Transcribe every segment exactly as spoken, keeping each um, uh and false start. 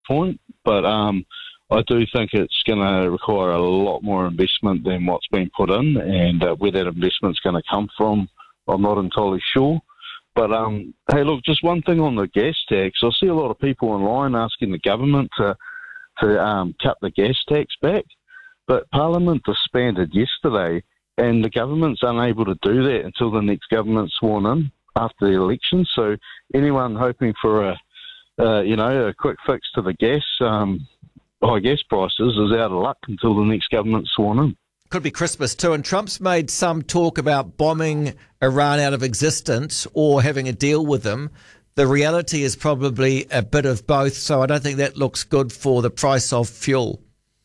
point, but um, I do think it's going to require a lot more investment than what's been put in, and uh, where that investment's going to come from, I'm not entirely sure. But, um, hey, look, just one thing on the gas tax. I see a lot of people online asking the government to, to um, cut the gas tax back, but Parliament disbanded yesterday, and the government's unable to do that until the next government's sworn in after the election. So anyone hoping for a, uh, you know, a quick fix to the gas, um, high gas prices is out of luck until the next government's sworn in. Could be Christmas too, and Trump's made some talk about bombing Iran out of existence or having a deal with them. The reality is probably a bit of both, so I don't think that looks good for the price of fuel.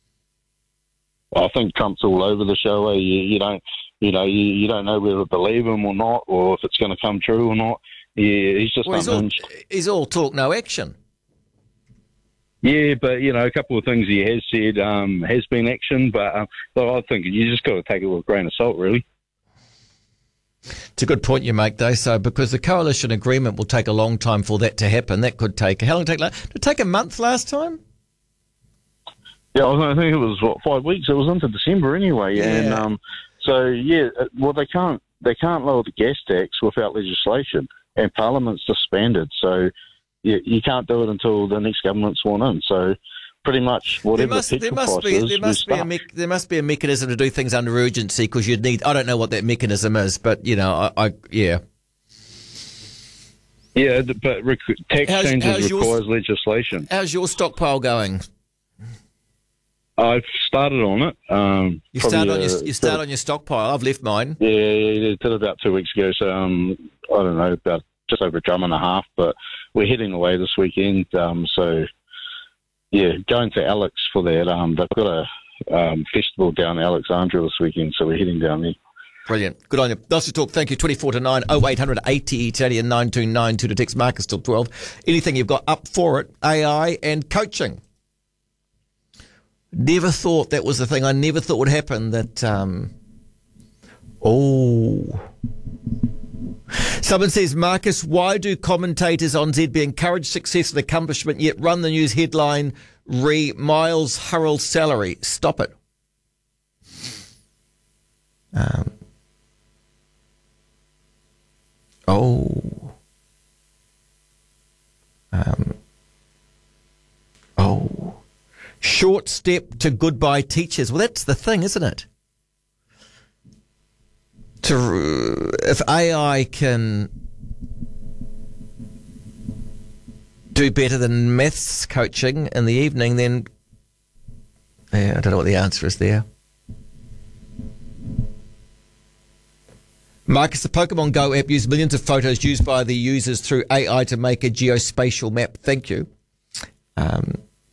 I think Trump's all over the show. You, you don't, you know, you, you don't know whether to believe him or not, or if it's going to come true or not. Yeah, he's just well, he's, all, he's all talk, no action. Yeah, but, you know, a couple of things he has said um, has been action, but um, I think you just got to take it with a grain of salt, really. It's a good point you make, though. So, because the coalition agreement will take a long time for that to happen, that could take how long? Did it take? Did it take a month last time? Yeah, I think it was what five weeks. It was into December anyway, yeah. and um, so yeah. Well, they can't they can't lower the gas tax without legislation, and Parliament's disbanded. So you, you can't do it until the next government's sworn in. So pretty much whatever there must, the petrol there must price be, is, there must be a me- there must be a mechanism to do things under urgency, because you'd need. I don't know what that mechanism is, but you know, I, I yeah. Yeah, but rec- tax how's, changes how's requires your, legislation. How's your stockpile going? I've started on it. Um, you start on uh, your you start on your stockpile. I've left mine. Yeah, yeah, yeah, did about two weeks ago. So um, I don't know, about just over a drum and a half. But we're heading away this weekend. Um, so yeah, going to Alex for that. Um, they've got a um, festival down in Alexandria this weekend, so we're heading down there. Brilliant. Good on you. Nice to talk. Thank you. twenty-four to nine, oh eight hundred eighty, Italian nine two nine two to text Marcus till twelve. Anything you've got up for it, A I and coaching. Never thought that was the thing. I never thought would happen that, um, oh. Someone says, Marcus, why do commentators on Z B encourage success and accomplishment yet run the news headline, re Miles Hurrell salary? Stop it. Um, oh. Um, oh. Short step to goodbye teachers. Well, that's the thing, isn't it? To, if A I can do better than maths coaching in the evening, then yeah, I don't know what the answer is there. Marcus, the Pokemon Go app used millions of photos used by the users through A I to make a geospatial map. Thank you. Um,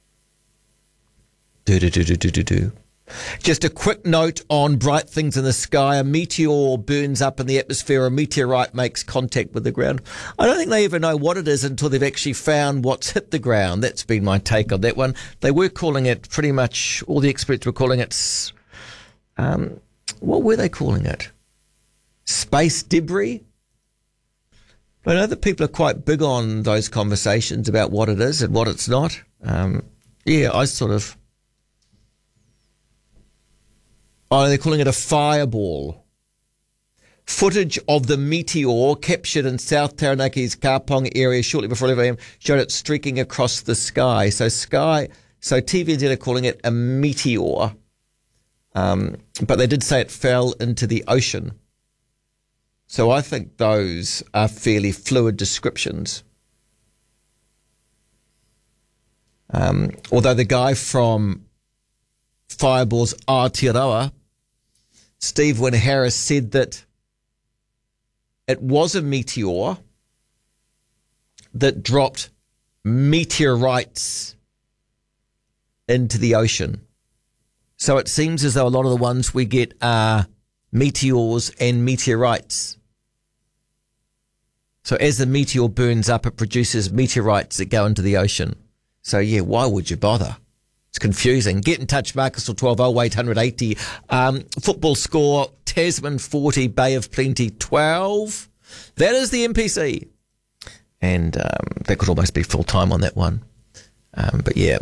do do do do do do do. Just a quick note on bright things in the sky. A meteor burns up in the atmosphere. A meteorite makes contact with the ground. I don't think they ever know what it is until they've actually found what's hit the ground. That's been my take on that one. They were calling it, pretty much all the experts were calling it, um, what were they calling it? Space debris? I know that people are quite big on those conversations about what it is and what it's not. Um, yeah, I sort of... Oh, they're calling it a fireball. Footage of the meteor captured in South Taranaki's Kapong area shortly before eleven a.m. showed it streaking across the sky. So sky, so T V N Z are calling it a meteor. Um, but they did say it fell into the ocean. So I think those are fairly fluid descriptions. Um, although the guy from Fireball's Aotearoa, Steve Wynne Harris, said that it was a meteor that dropped meteorites into the ocean. So it seems as though a lot of the ones we get are meteors and meteorites. So as the meteor burns up, it produces meteorites that go into the ocean. So yeah, why would you bother? It's confusing. Get in touch, Marcus, or twelve oh eight hundred eighty. Um, football score, Tasman forty, Bay of Plenty twelve. That is the N P C. And um, that could almost be full-time on that one. Um, but yeah,